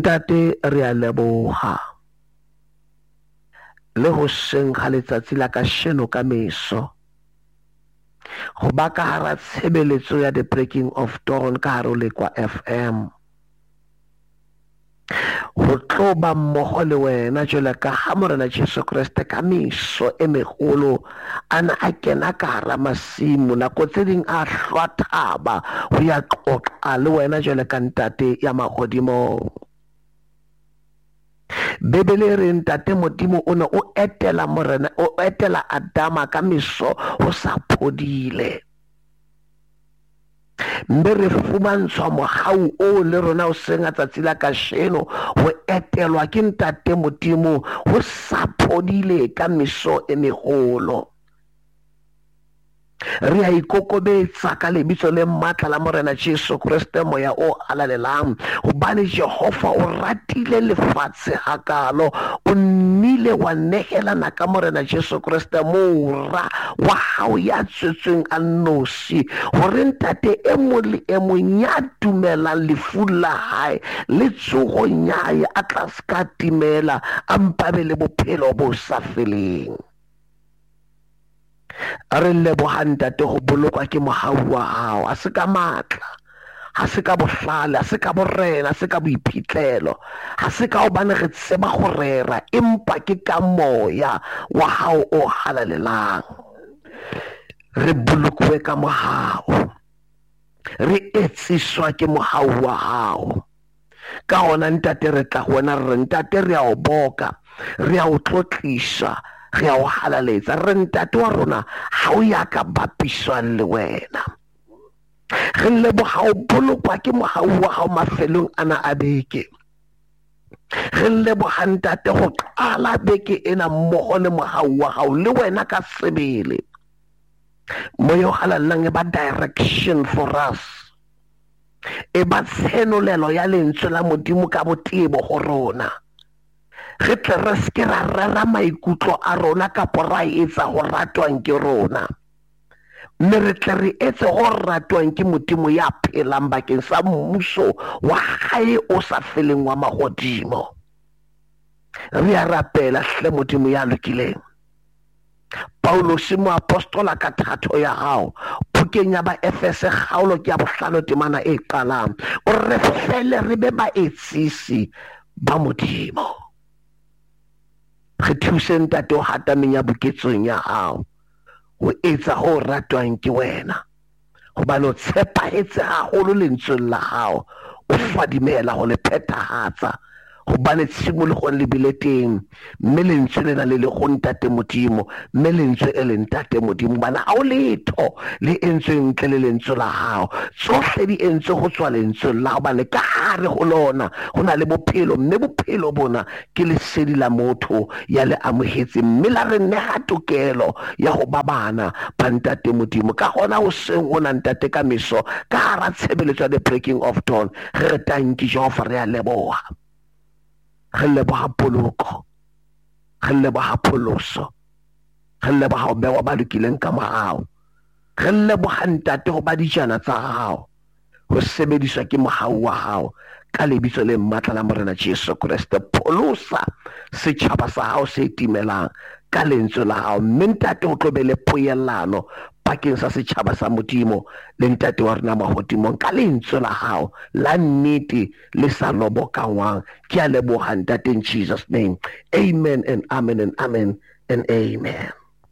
Ntate re a leboha le ho senkga letsatsi la kasheno ka meso go ba ka hara tshebeletso ya The Breaking of Dawn ka hare ho Lekwa FM ho tlo ba mmogo le wena jwale ka ha Morena Jesu Kriste ka meso e megolo ana a kena ka hara masimo nako tse ding a hlwa thaba ho ya qoqa le wena jwale ka ntate ya magodimo. Bebele re ntate modimo o ne o etela morena o etela Adama ka meso ho sa phodile mme re fumantshwa mohau o le rona o senga tsatsi la kasheno ho etelwa ke ntate modimo ho sa phodile ka meso e megolo. Re a ikokobetsa ka lebitso le matla la Morena Jesu Kriste moya o halalelang hobane Jehova o ratile lefatshe hakalo o nnile wa nehelana ka Morena Jesu Kriste mora wa hao ya tswetsweng a nosi hore ntate e mong le e mong ya dumelang lefu la hae le tsogong ya hae a tla ska timela a mpabe le bophelo bo sa feleng. Re leboha ntate go bolokwa ke mohau wa hao a se ka matla ha se ka bohlale ha se ka borena ha se ka boiphitlelo ha se ka hobane re tseba go rera empa ke ka moya wa hao o halalelang. Re bolokwe ka mohau re etsiswa ke mohau wa hao ka hona ntate re tla hona re ntate re a o boka re a o tlotlisha re a o halaletsa re ntate wa rona ha o ya ka bapiswang le wena. Re leboha o bolokwa ke mohau wa hao mafelong ana a beke. Re leboha ntate go qala beke ena mmogo le mohau wa hao le wena ka sebele moyo halalang e ba direction for us e ba tshenolelo ya lentswe la modimo ka botebo go rona. Re tle re ske ra rera maikutlo a rona kapo ra etsa go ratwang ke rona mme re tle re etse go ratwang ke modimo ya phelang bakeng sa mmuso wa hae o sa feleng wa magodimo. Re a rapela hle modimo ya lokileng. Paulos mo apostola ka thato ya hao bukeng ya ba Efese kgaolo ke ya bohlano temana e qalang o re fele re be ba etsisi ba modimo. Re thuse ntate o hatameng ya buketsong ya hao o etsa ho ratwang ke wena hobane o tshepahetse haholo lentsweng la hao o fadimela ho le phethahatsa hobane tshimologong le bile teng mme lentswe le na le go ntate modimo mme lentswe e le ntate modimo bana ha o letho le entsweng ntle le lentswe la hao tsohle di entswe go tswa lentsweng la hao bane ka hare ho lona go na le bophelo mme bophelo bona ke lesedi la motho ya le amohetse mme la re neha tokelo ya go ba bana ba ntate modimo ka gona o seng o na ntate ka meso ka hara tshebeletso ya The Breaking of Dawn re tanki Jehova re a leboha. Re leboha poloko re leboha pholoso re leboha o bewa ba lokileng ka morao re leboha ntate go ba dijana tsa hao go sebediswa ke mohau wa hao ka lebitso le matla la Morena Jesu Kriste. Pholosa setjhaba sa hao se timelang ka lentswe la hao mme ntate o tlo be le poelano bakeng sa setjhaba sa modimo le ntate wa rena mahodimong ka lentswe la hao la nnete le sa lobokangwang. Ke a leboha ntate in Jesus name. Amen and amen and amen and amen.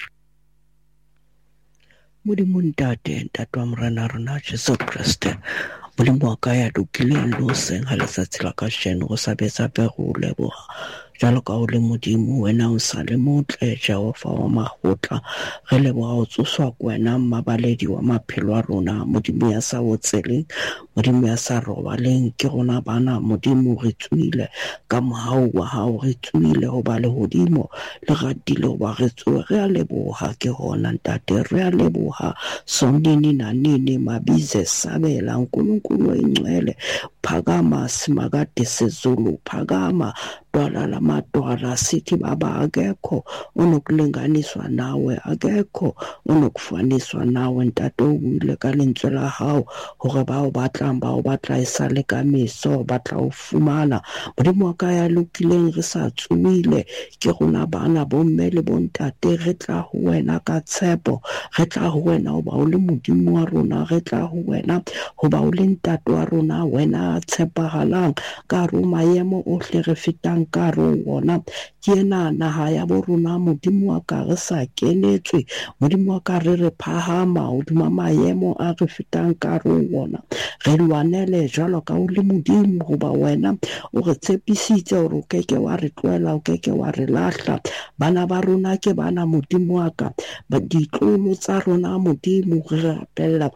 Modimo ntate wa Morena rona Jesu Kriste molemo wa ka ya lokileng le o seng ha letsatsi la kasheno go sa betsa pe go leboga jalo ka o le modimo wena o sa le motle Jehova wa magotla re leboga o tsoswa ko wena mabaledi wa maphelo a rona modimo ya sa botseleng modimo ya sa robaleng ke rona bana modimo re tswile ka mohau wa hao re tswile go ba le hodimo le ratile go ba re tswe re a leboga ke gona ntate re a leboga sonini na nini mabize sabela nkulunkulu ingcwele phakama simakade sezulu phakama madwala sithi baba akekho onokulinganiswa nawe, akekho onokufaniswa nawe ntate o buile ka lentswe la hao hore ba o batla e sale ka meso, batla o fumana. Modimo wa ka ya lokileng re sa tswile ke rona bana bomme le bontate, re tla ho wena ka tshepo, re tla ho wena hoba o le Modimo wa rona, re tla ho wena hoba o le ntate wa rona, wena a tshepahalang ka hare ho maemo ohle re fetang ka hare ho wona. Ke ena naha ya bo rona Modimo wa ka re sa kenetswe, Modimo wa ka re phahama hodima maemo a re fetang ka hare ho wona. Re lwanele jwalo ka o le Modimo hoba wena o re tshepisitse hore o keke wa re tlohela, o keke wa re lahla. Bana ba rona ke bana Modimo wa ka, ditlolo tsa rona Modimo re rapella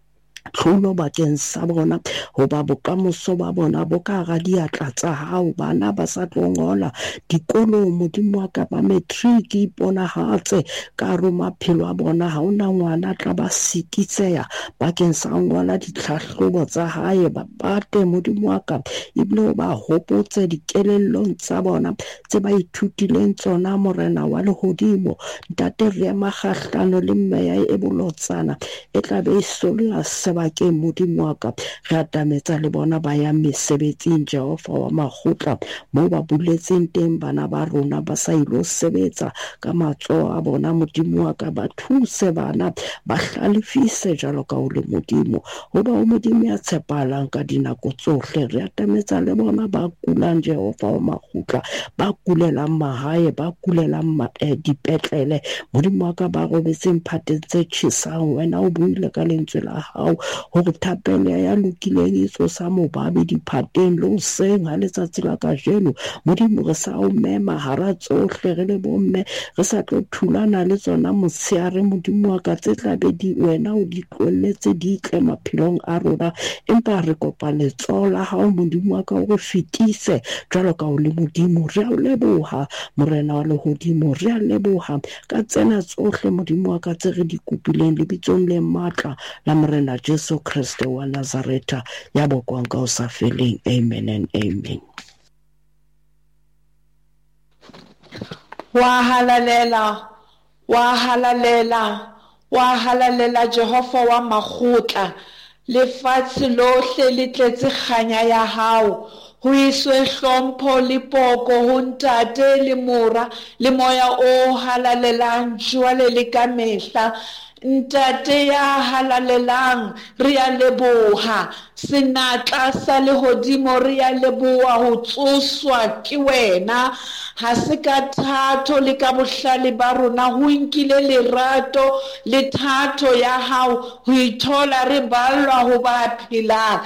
tlholo bakeng sa bona hoba bokamoso ba bona bo ka hara diatla tsa hao. Bana ba sa tlo ngola dikolong Modimo wa ka, ba matric iponahatse ka hare ho maphelo a bona. Ha ona ngwana tla ba sikitseha bakeng sa ngola ditlhahlobo tsa hae, ba pate Modimo wa ka ebile ba hopotse dikelellong tsa bona tse ba ithutileng tsona Morena wa Lehodimo. Ntate re ema kgahlano le meya e bolotsana e tla be e solla sebakeng Modimo wa ka. Re atametsa le bona ba ya mesebetsing Jehova wa makgotla, moo ba buletseng teng bana ba rona ba sa ilo sebetsa ka matsoho a bona Modimo wa ka. Ba thuse bana, ba hlalefise jalo ka o le Modimo hoba o Modimo ya tshepahalang ka dinako tsohle. Re atametsa le bona ba kulang Jehova wa makgotla, ba kulelang mahae, ba kulelang dipetlele Modimo wa ka, ba robetseng phateng tse tjhesang. Wena o buile ka lentswe la hao hore thapelo ya lokileng e tsosa mobabi diphateng le hoseng ha letsatsi la kajeno. Modimo re sa o mema hara tsohle re le bomme, re sa tlo thulana le tsona motshehare Modimo wa ka tse tla be wena o di tlohelletse di itle maphelong a rona, empa re kopa letsoho la hao Modimo wa ka o re fetise jwalo ka o le Modimo. Re a o leboha Morena wa Lehodimo, re a leboha ka tsena tsohle Modimo wa ka tse re di kopileng lebitsong le matla la Morena Jesu Kriste wa Nazareta ya bokwang ka o sa feleng. Amen and amen. Wa halalela Jehova wa makgotla, lefatshe lohle le tletse kganya ya hao. Ho iswe hlompho le poko ho ntate le mora le moya o halalelang jwale le ka mehla. Ntate ya halalelang re a leboha, senatla sa Lehodimo re a leboha ho tsoswa ke wena. Ha se ka thato le ka bohlale ba rona ho nkile lerato le thato ya hao ho ithola re ballwa ho ba phelang.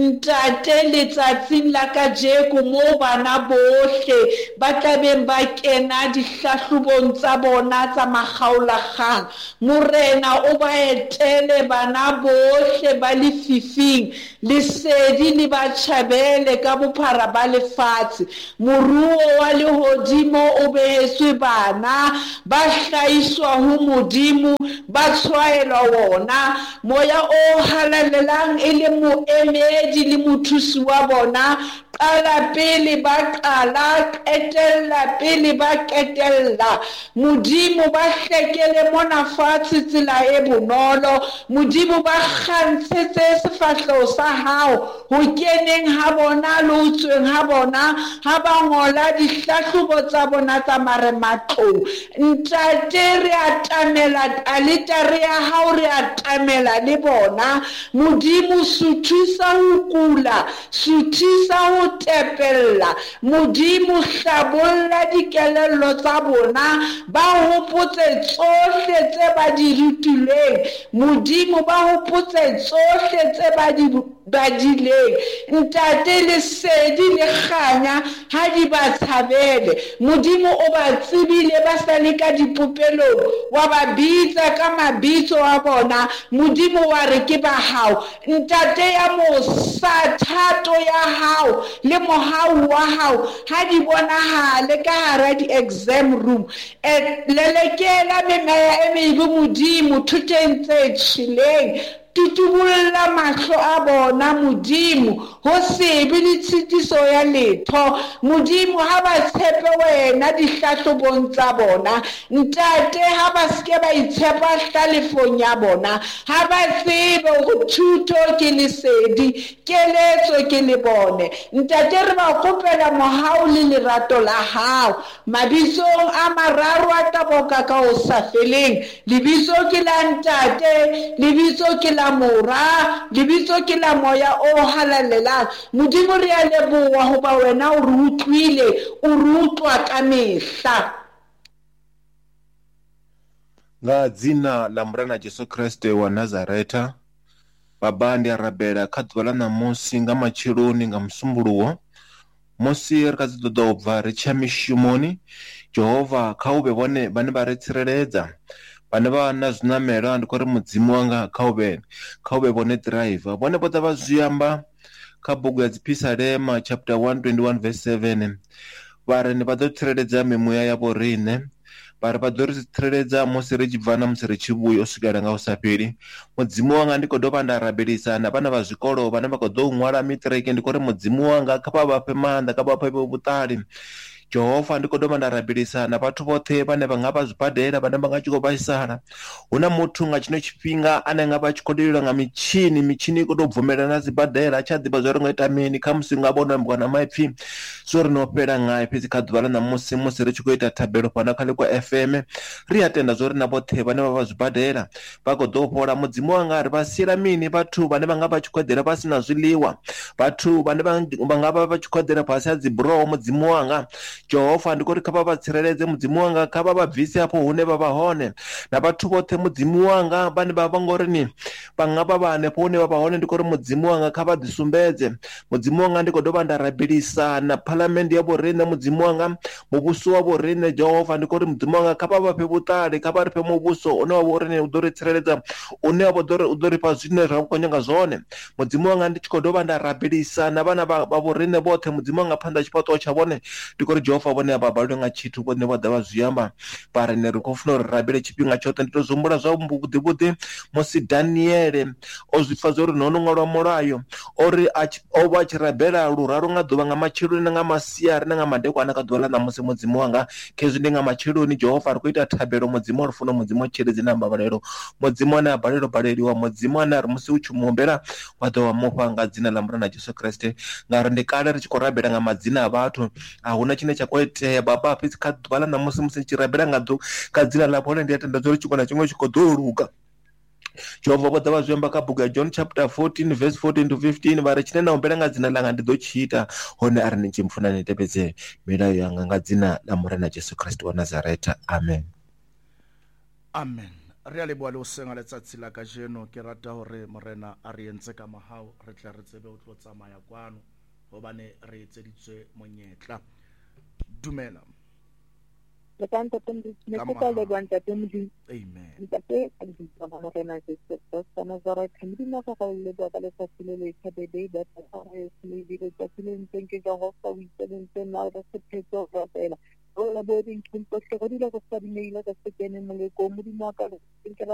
Ntate letsatsing la kajeko moo bana bohle ba tlabeng ba kena dihlahlobong tsa bona tsa makgaolakgang, Morena o ba etele bana bohle ba lefifing, lesedi le ba tjhabele ka bophara ba lefatshe. Moruo wa Lehodimo o behetswe bana, ba hlahiswa ho Modimo, ba tshwaelwa wona. Moya o halalelang e le moemedi le mothusi wa bona. Qala pele ba qala, qetella pele ba qetella. Modimo ba hlekele mona fatshe tsela e bonolo. Modimo ba kgantshetse sefahleho sa hao ho keneng ha bona le ho tsweng ha bona ha ba ngola dihlahlobo tsa bona tsa marematlou. Ntate re atamela talitari ya hao, re atamela le bona. Modimo suthusa ho kula, suthusa ho tepella. Modimo hlabolla dikelello tsa bona, ba hopotse tsohle tse ba di rutileng. Modimo ba hopotse tsohle tse ba di badileng. Ntate lesedi le kganya ha di ba tshabele. Modimo o ba tsebile ba sa le ka dipopelong, wa ba bitsa ka mabitso a bona. Modimo wa re ke ba hao. Ntate ya mosa, thato ya hao le mohau wa hao ha di bonahale ka hara di-exam room. Lelekela memeya e mebe Modimo thoteng tse tjheleng, tutubulla mahlo a bona Modimo ho se be le tshitiso ya letho Modimo ha ba tshepe wena dihlahlobong tsa bona ntate ha ba ske ba itshepa hlalefong ya bona ha ba tsebe ho thuto ke lesedi keletso ke le bone ntate re ba kopela mohau le lerato la hao mabitsong a mararo a taboka ka o sa feleng lebitso ke la ntate lebitso ke la mora lebitso ke la moya o halalelang Modimo re a leboha hoba wena o re utlwile o re utlwa ka mehla nga dzina la Murena Jesu Kriste wa Nazareta Baba ndi arabela kha ḓuvha ḽa ṋamusi nga matsheloni nga musumbuluwo musi ri kha dzi ṱoḓa u bva ri tshiya mishumoni Jehova kha u vhe vhone vhane vha ri tsireledza vhane vha na zwiṋamelo ndi khou ri Mudzimu wanga kha u vhe vhone driver vhone vhoṱhe vha zwi amba kha bugu ya Psalm chapter 121 verse 7 vha ri vha ḓo tsireledza mimuya yavho riṋe vha ri vha ḓo ri tsireledza musi ri tshi bva na musi ri tshi vhuya u swikela nga u sa fheli Mudzimu wanga ndi khou dovha nda rabelisa na vhana vha zwikolo vhane vha khou ḓo ṅwala miṱiriki ndi khou ri Mudzimu wanga kha vha vhafhe maanḓa kha vha vhafhe vhuṱali Jehova ndi khou dovha nda rabelisa na vhathu vhoṱhe vhane vha nga vha zwibadela vhane vha nga tshi khou vhaisala hu na muthu nga tshino tshifhinga ane nga vha tshi khou liliwa nga mitshini i khou tou bvumela na sibadela a tshi a ḓivha zwo ri nga ita mini kha musi nga vhona mbwa na maipfi zwo ri no fhela ngayo fhedzi kha ḓuvha ḽa ṋamusi musi ri tshi khou ita thabelo fhano kha Ḽikwa FM ri a tenda zwo ri na vhoṱhe vhane vha vha zwibadela vha khou ḓo fhola Mudzimu wanga ri vha siela mini vhathu vhane vha nga vha tshi khou eḓela fhasi na zwiḽiwa vhathu vhane vha nga vha tshi khou eḓela fhasi ha dzi buroho Mudzimu wanga Jehova ndi khou ri kha vha tsireledze Mudzimu wanga kha vha bvise hafho hune vha vha hone na vhathu vhoṱhe Mudzimu wanga vhane vha vha ngori ni vha nga vha vha hanefho hune vha vha hone ndi khou ri Mudzimu wanga kha vha ḓisumbedze Mudzimu wanga ndi khou dovha nda rabelisa na phalamennde ya vho riṋe Mudzimu wanga muvhuso wa vho riṋe Jehova ndi khou ri Mudzimu wanga kha vha vhafhe vhuṱali kha vha ri fhe muvhuso une wa vho riṋe u ḓo ri tsireledza une wa u ḓo ri fha zwine ra khou nyaga zwone Mudzimu wanga ndi tshi khou dovha nda rabelisa na vhana vha vho riṋe vhoṱhe Mudzimu wanga phanḓa tshifhaṱuwo tsha vhone ndi khou ri Jehova vhone vha balelwe nga tshithu vhone vha ḓa vha zwi amba vha ri ri khou funa uri rabele tshifhinga tshoṱhe ndi tou zwi humbula zwavhuḓi musi Daniele o zwi pfa zwo ri no ṅwalwa mulayo ori o vha a tshi rabela luraru nga ḓuvha nga matsheloni nga masiari na nga madekwana kha ḓuvha ḽa ṋamusi Mudzimu wanga khezwi ndi nga matsheloni Jehova ri khou ita thabelo Mudzimu ri funa Mudzimu tshiredzi na mbabalelo Mudzimu ane a balelwa baleliwa Mudzimu ane a ri musi u tshi mu humbela wa ḓo wa mufha nga dzina ḽa Murena Jesu Kriste ngauri ndi kale ri tshi khou rabela nga madzina a vhathu a huna tshine tsha khou itea Baba fhedzi kha ḓuvha ḽa ṋamusi musi tshi rabela nga kha dzina ḽa vhone ndi a tenda zwo ri tshiṅwe na tshiṅwe tshi khou ḓo luga Jehova vho ḓa vha zwi amba kha bugu ya John chapter 14 verse 14 to 15 vha ri tshine na humbela nga dzina ḽanga ndi ḓo tshi ita hone a ri ni tshi mfuna ni tevhedze milayo yanga nga dzina ḽa Murena Jesu Kriste wa Nazareta amen amen re a leboha le ho senga letsatsi la kajeno ke rata hore Morena a re entse ka mahao re tla re tsebe ho tlo tsamaya kwano hobane re etseditswe monyetla dumela le canta tembi me toca le guanta tembi amen ntate a di tsama Morena Jesu Kriste Nazareth tembi na ka le ba le fasile le kabede ba tsara le di le tsile ntenke ka ho sa witse na ba se phetso ba tela o la bo ding tlo go dira go sa di meila ka se kene mo le ko mo di maka